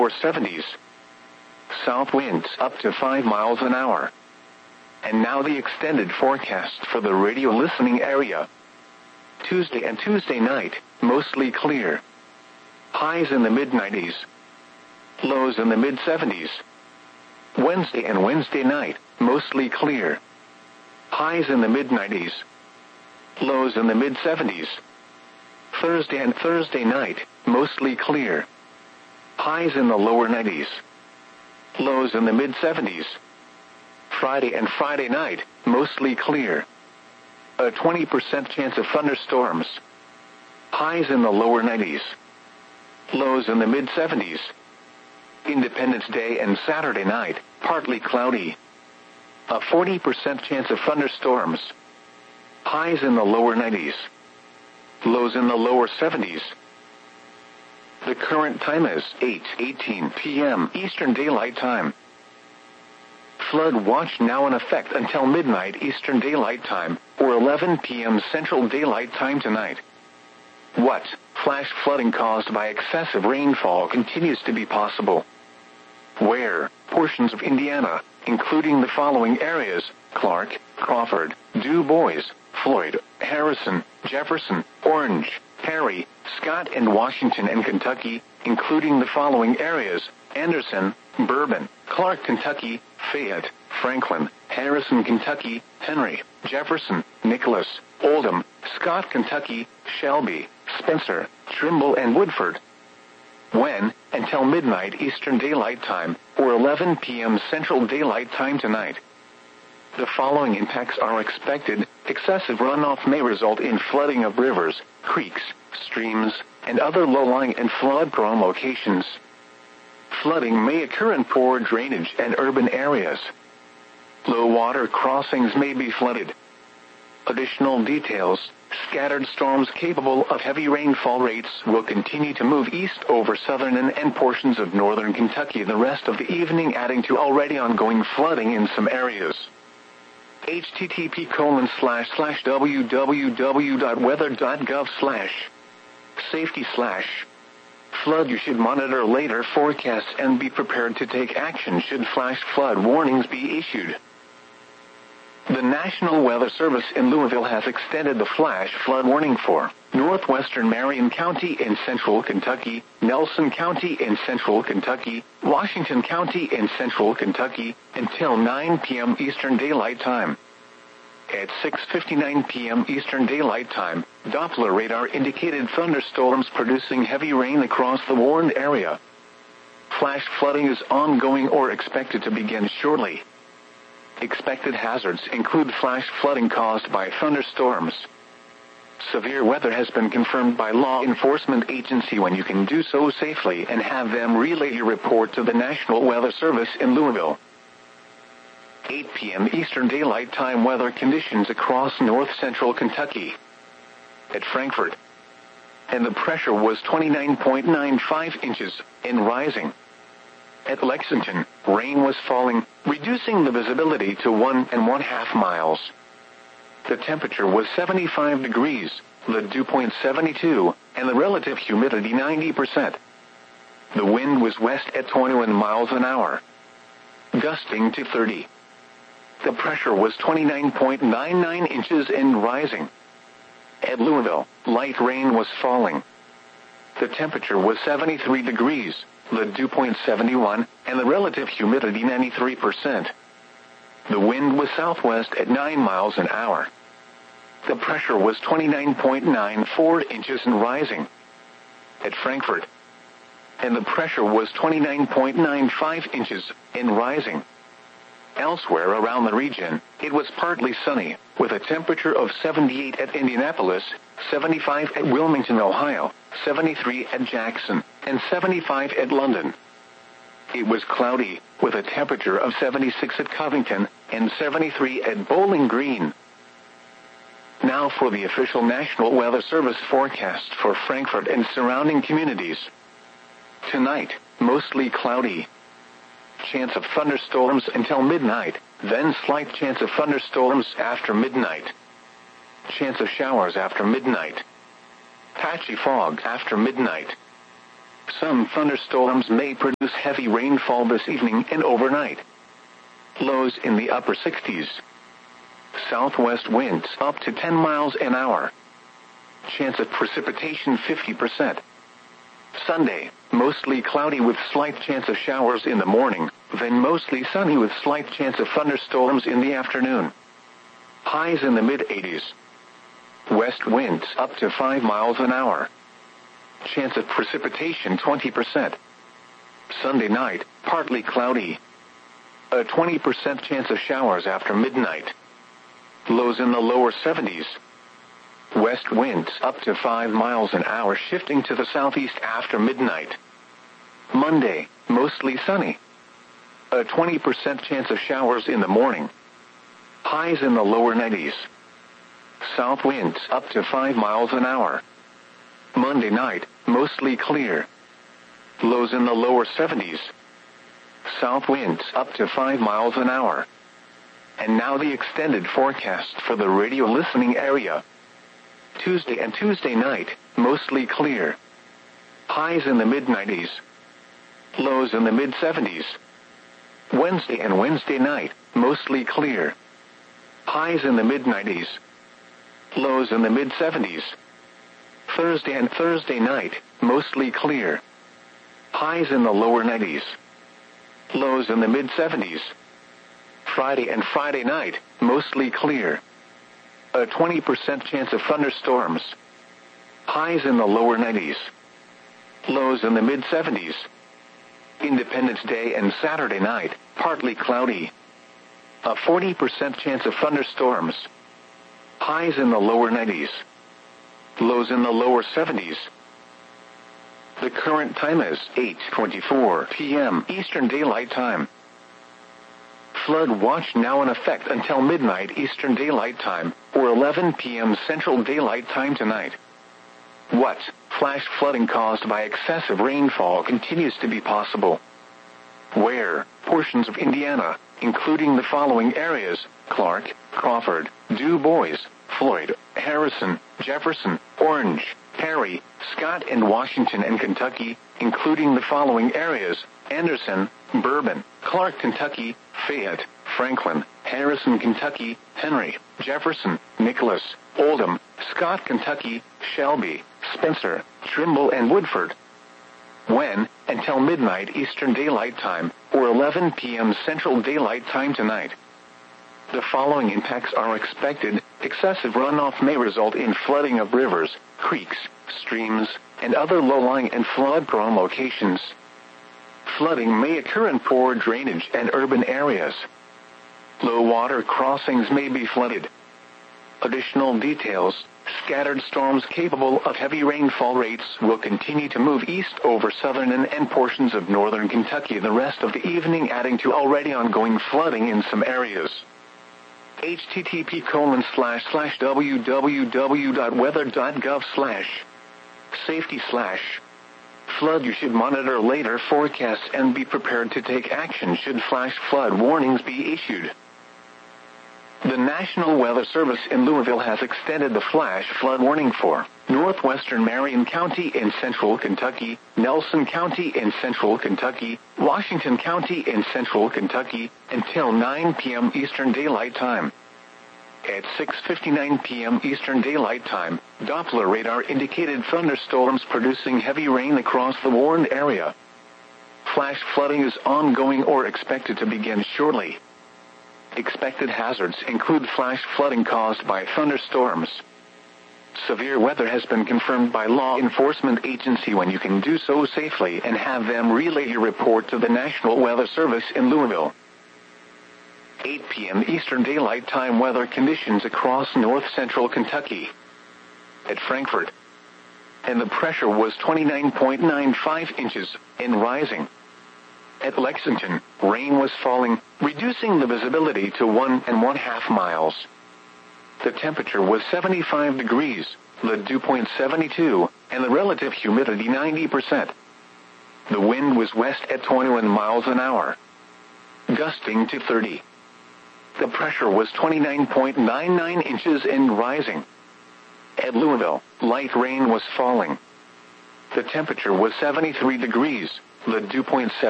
70s. South winds up to 5 miles an hour. And now the extended forecast for the radio listening area. Tuesday and Tuesday night, mostly clear. Highs in the mid-90s. Lows in the mid-70s. Wednesday and Wednesday night, mostly clear. Highs in the mid-90s. Lows in the mid-70s. Thursday and Thursday night, mostly clear. Highs in the lower 90s. Lows in the mid-70s. Friday and Friday night, mostly clear. A 20% chance of thunderstorms. Highs in the lower 90s. Lows in the mid-70s. Independence Day and Saturday night, partly cloudy. A 40% chance of thunderstorms. Highs in the lower 90s. Lows in the lower 70s. The current time is 8:18 p.m. Eastern Daylight Time. Flood watch now in effect until midnight Eastern Daylight Time, or 11 p.m. Central Daylight Time tonight. What? Flash flooding caused by excessive rainfall continues to be possible. Where? Portions of Indiana, including the following areas: Clark, Crawford, Du Bois, Floyd, Harrison, Jefferson, Orange, Perry, Scott, and Washington and Kentucky, including the following areas: Anderson, Bourbon, Clark, Kentucky, Fayette, Franklin, Harrison, Kentucky, Henry, Jefferson, Nicholas, Oldham, Scott, Kentucky, Shelby, Spencer, Trimble, and Woodford. When? Until midnight Eastern Daylight Time, or 11 p.m. Central Daylight Time tonight. The following impacts are expected. Excessive runoff may result in flooding of rivers, creeks, streams, and other low-lying and flood-prone locations. Flooding may occur in poor drainage and urban areas. Low-water crossings may be flooded. Additional details: scattered storms capable of heavy rainfall rates will continue to move east over southern and portions of northern Kentucky the rest of the evening, adding to already ongoing flooding in some areas. http://www.weather.gov/safety/ flood. You should monitor later forecasts and be prepared to take action should flash flood warnings be issued. The National Weather Service in Louisville has extended the flash flood warning for northwestern Marion County in central Kentucky, Nelson County in central Kentucky, Washington County in central Kentucky, until 9 p.m. Eastern Daylight Time. At 6:59 p.m. Eastern Daylight Time, Doppler radar indicated thunderstorms producing heavy rain across the warned area. Flash flooding is ongoing or expected to begin shortly. Expected hazards include flash flooding caused by thunderstorms. Severe weather has been confirmed by law enforcement agency when you can do so safely and have them relay your report to the National Weather Service in Louisville. 8 p.m. Eastern Daylight Time weather conditions across north-central Kentucky. At Frankfort. And the pressure was 29.95 inches, and rising. At Lexington, rain was falling, reducing the visibility to 1.5 miles. The temperature was 75 degrees, the dew point 72, and the relative humidity 90%. The wind was west at 21 miles an hour, gusting to 30. The pressure was 29.99 inches and rising. At Louisville, light rain was falling. The temperature was 73 degrees, the dew point 71, and the relative humidity 93%. The wind was southwest at 9 miles an hour. The pressure was 29.94 inches and rising. At Frankfort. And the pressure was 29.95 inches and rising. Elsewhere around the region, it was partly sunny, with a temperature of 78 at Indianapolis, 75 at Wilmington, Ohio, 73 at Jackson, and 75 at London. It was cloudy, with a temperature of 76 at Covington, and 73 at Bowling Green. Now for the official National Weather Service forecast for Frankfort and surrounding communities. Tonight, mostly cloudy. Chance of thunderstorms until midnight, then slight chance of thunderstorms after midnight. Chance of showers after midnight. Patchy fog after midnight. Some thunderstorms may produce heavy rainfall this evening and overnight. Lows in the upper 60s. Southwest winds up to 10 miles an hour. Chance of precipitation 50%. Sunday, mostly cloudy with slight chance of showers in the morning, then mostly sunny with slight chance of thunderstorms in the afternoon. Highs in the mid-80s. West winds up to 5 miles an hour. Chance of precipitation 20%. Sunday night, partly cloudy. A 20% chance of showers after midnight. Lows in the lower 70s. West winds up to 5 miles an hour shifting to the southeast after midnight. Monday, mostly sunny. A 20% chance of showers in the morning. Highs in the lower 90s. South winds up to 5 miles an hour. Monday night, mostly clear. Lows in the lower 70s. South winds up to 5 miles an hour. And now the extended forecast for the radio listening area. Tuesday and Tuesday night, mostly clear. Highs in the mid-90s. Lows in the mid-70s. Wednesday and Wednesday night, mostly clear. Highs in the mid-90s. Lows in the mid-70s. Thursday and Thursday night, mostly clear. Highs in the lower 90s. Lows in the mid-70s. Friday and Friday night, mostly clear. A 20% chance of thunderstorms. Highs in the lower 90s. Lows in the mid-70s. Independence Day and Saturday night, partly cloudy. A 40% chance of thunderstorms. Highs in the lower 90s. Lows in the lower 70s. The current time is 8:24 p.m. Eastern Daylight Time. Flood watch now in effect until midnight Eastern Daylight Time, or 11 p.m. Central Daylight Time tonight. What? Flash flooding caused by excessive rainfall continues to be possible. Where? Portions of Indiana, including the following areas: Clark, Crawford, Du Bois, Floyd, Harrison, Jefferson, Orange, Perry, Scott, and Washington and Kentucky, including the following areas: Anderson, Bourbon, Clark, Kentucky, Fayette, Franklin, Harrison, Kentucky, Henry, Jefferson, Nicholas, Oldham, Scott, Kentucky, Shelby, Spencer, Trimble, and Woodford. When? Until midnight Eastern Daylight Time, or 11 p.m. Central Daylight Time tonight. The following impacts are expected. Excessive runoff may result in flooding of rivers, creeks, streams, and other low-lying and flood-prone locations. Flooding may occur in poor drainage and urban areas. Low-water crossings may be flooded. Additional details: scattered storms capable of heavy rainfall rates will continue to move east over southern and portions of northern Kentucky the rest of the evening, adding to already ongoing flooding in some areas. http://www.weather.gov/safety/ flood. You should monitor later forecasts and be prepared to take action should flash flood warnings be issued. The National Weather Service in Louisville has extended the flash flood warning for northwestern Marion County in central Kentucky, Nelson County in central Kentucky, Washington County in central Kentucky, until 9 p.m. Eastern Daylight Time. At 6:59 p.m. Eastern Daylight Time, Doppler radar indicated thunderstorms producing heavy rain across the warned area. Flash flooding is ongoing or expected to begin shortly. Expected hazards include flash flooding caused by thunderstorms. Severe weather has been confirmed by law enforcement agency when you can do so safely and have them relay your report to the National Weather Service in Louisville. 8 p.m. Eastern Daylight Time weather conditions across north-central Kentucky. At Frankfort, and the pressure was 29.95 inches and rising. At Lexington, rain was falling, reducing the visibility to 1.5 miles. The temperature was 75 degrees, the dew point 72, and the relative humidity 90%. The wind was west at 21 miles an hour, gusting to 30. The pressure was 29.99 inches and rising. At Louisville, light rain was falling. The temperature was 73 degrees. The dew point